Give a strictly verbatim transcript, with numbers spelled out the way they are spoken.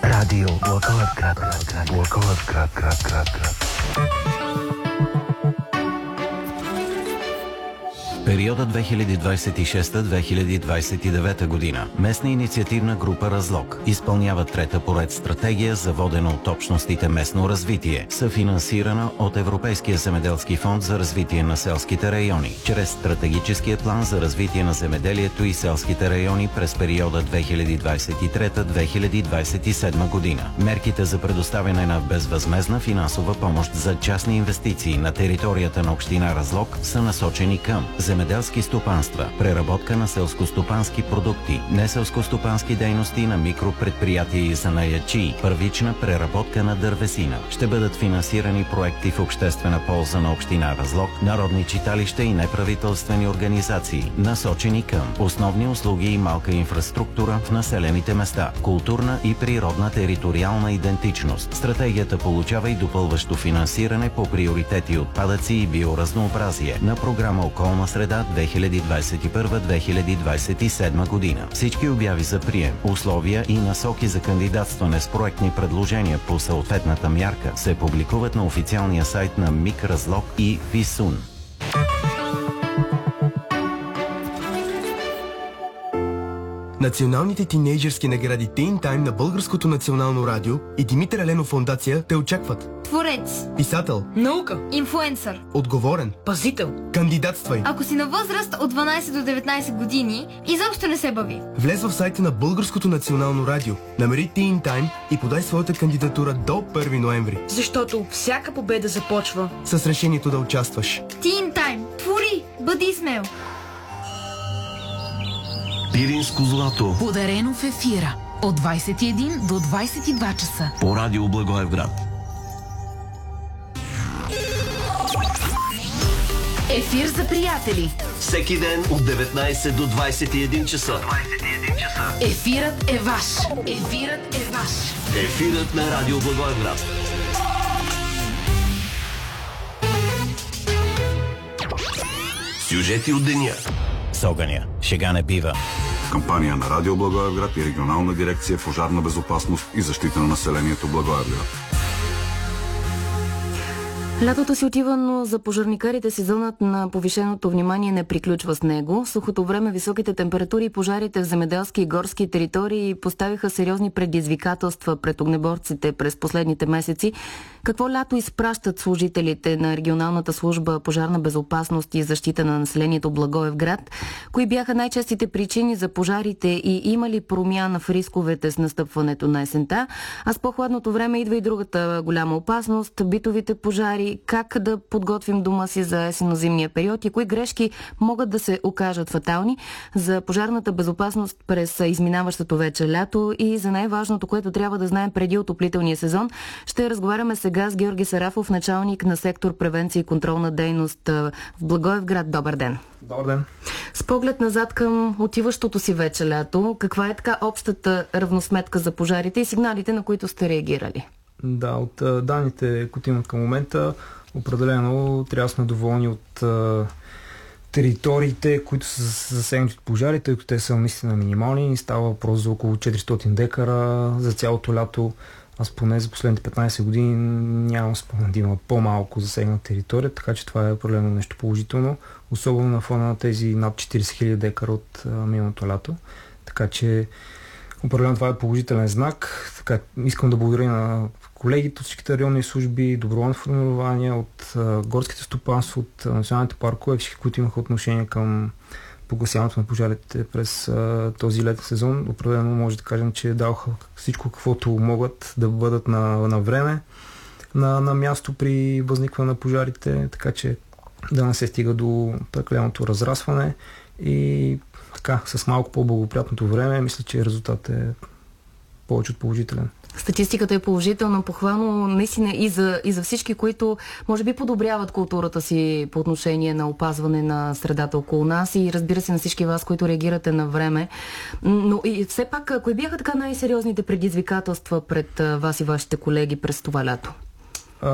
Радио Благоевград, град, Благоевград, град, град, град. Периода две хиляди двадесет и шеста - две хиляди двадесет и девета година. Местна инициативна група Разлог изпълнява трета поред стратегия за водено от общностите местно развитие, съфинансирана от Европейския земеделски фонд за развитие на селските райони, чрез стратегическия план за развитие на земеделието и селските райони през периода две хиляди двадесет и трета - две хиляди двадесет и седма година. Мерките за предоставяне на безвъзмездна финансова помощ за частни инвестиции на територията на община Разлог са насочени към земеделски стопанства, преработка на селскостопански продукти, неселскостопански дейности на микропредприятия и занаятчии, първична преработка на дървесина. Ще бъдат финансирани проекти в обществена полза на община Разлог, народни читалища и неправителствени организации, насочени към основни услуги и малка инфраструктура в населените места, културна и природна териториална идентичност. Стратегията получава и допълващо финансиране по приоритети отпадъци и биоразнообразие на програма Околна среда две хиляди двадесет и първа - две хиляди двадесет и седма година. Всички обяви за прием, условия и насоки за кандидатстване с проектни предложения по съответната мярка се публикуват на официалния сайт на МИК Разлог и ФИСУН. Националните тинейджърски награди Teen Time на Българското национално радио и Димитър Еленов фондация те очакват. Творец, писател, наука, инфлуенсър, отговорен, пазител. Кандидатствай. Ако си на възраст от дванадесет до деветнадесет години, изобщо не се бави. Влез в сайта на Българското национално радио, намери Teen Time и подай своята кандидатура до първи ноември. Защото всяка победа започва с решението да участваш. Teen Time. Твори, бъди смел. Пиринско злато. Подарено в ефира от двадесет и един до двадесет и два часа. По радио Благоевград. Ефир за приятели. Всеки ден от деветнадесет до двадесет и един часа. Ефирът е ваш. Ефирът е ваш. Ефирът на радио Благоевград. Сюжети от деня. С огъня шега не бива. Кампания на Радио Благоевград и Регионална дирекция Пожарна безопасност и защита на населението Благоевград. Лятото си отива, но за пожарникарите сезонът на повишеното внимание не приключва с него. Сухото време, високите температури и пожарите в земеделски и горски територии поставиха сериозни предизвикателства пред огнеборците през последните месеци. Какво лято изпращат служителите на регионалната служба Пожарна безопасност и защита на населението Благоевград? Кои бяха най-честите причини за пожарите и има ли промяна в рисковете с настъпването на есента? А с по-хладното време идва и другата голяма опасност – битовите пожари. Как да подготвим дома си за есенно-зимния период и кои грешки могат да се окажат фатални за пожарната безопасност през изминаващото вече лято и за най-важното, което трябва да знаем преди отоплителния сезон. Ще разговаряме сега с Георги Сарафов, началник на сектор превенция и контролна дейност в Благоевград. Добър ден! Добър ден! С поглед назад към отиващото си вече лято, каква е така общата равносметка за пожарите и сигналите, на които сте реагирали? Да, от данните, които имат към момента, определено трябва да сме доволни от а, териториите, които са засегнати от пожари, тъй като те са наистина минимални. Става въпрос за около четиристотин декара за цялото лято. Аз поне за последните петнадесет години нямам спомен да има по-малко засегната територия, така че това е определено нещо положително, особено на фона на тези над четиридесет хиляди декара от а, миналото лято. Така че определено това е положителен знак. Така, искам да благодаря на колегите от всичките районни служби, доброволни формирования, от а, горските стопанства, от а, националните паркове, всички, които имаха отношение към погасяването на пожарите през а, този летен сезон. Определено може да кажем, че даваха всичко, каквото могат да бъдат на, на време, на, на място при възникване на пожарите, така че да не се стига до прекаленото разрастване и така, с малко по-благоприятното време, мисля, че резултатът е повече от положителен. Статистиката е положителна, похвално наистина и за, и за всички, които може би подобряват културата си по отношение на опазване на средата около нас и разбира се на всички вас, които реагирате на време. Но и все пак, кои бяха така най-сериозните предизвикателства пред вас и вашите колеги през това лято?